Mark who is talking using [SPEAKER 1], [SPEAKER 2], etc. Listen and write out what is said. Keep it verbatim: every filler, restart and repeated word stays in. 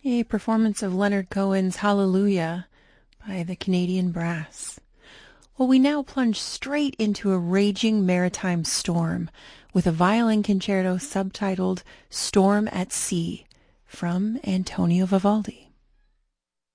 [SPEAKER 1] a performance of Leonard Cohen's Hallelujah by the Canadian Brass. Well, we now plunge straight into a raging maritime storm with a violin concerto subtitled Storm at Sea from Antonio Vivaldi.